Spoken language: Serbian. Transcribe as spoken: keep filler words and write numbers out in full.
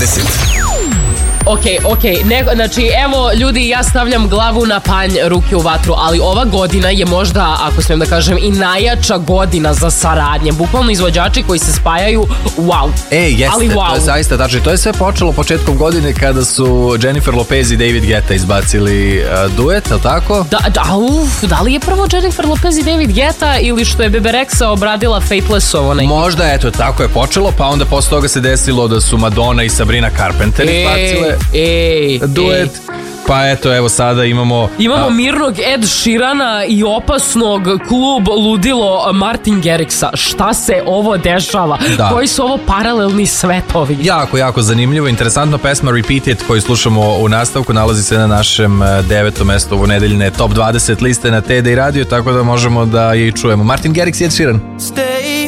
dvadeset. Ok, ok, ne, znači evo ljudi, ja stavljam glavu na panj, ruke u vatru, ali ova godina je možda, ako smijem da kažem, i najjača godina za saradnje. Bukvalno izvođači koji se spajaju, wow. E, jeste, ali wow. To je zaista tačno. To je sve počelo početkom godine kada su Jennifer Lopez i David Guetta izbacili uh, duet, je li tako? Da, da, uf, da li je prvo Jennifer Lopez i David Guetta ili što je Bebe Rexha obradila Fateless-ovo neki? Možda, eto, tako je počelo, pa onda posle toga se desilo da su Madonna i Sabrina Carpenter izbacile Ej, duet. Ej. Pa eto, evo sada imamo... Imamo a... mirnog Ed Sheerana i opasnog klub ludilo Martin Garrixa. Šta se ovo dešava? Da. Koji su ovo paralelni svetovi? Jako, jako zanimljivo. Interesantna pesma Repeat It koju slušamo u nastavku nalazi se na našem devetom mestu ovo nedeljne top dvadeset liste na T D I Radio, tako da možemo da je i čujemo. Martin Garrix i Ed Sheeran. Stay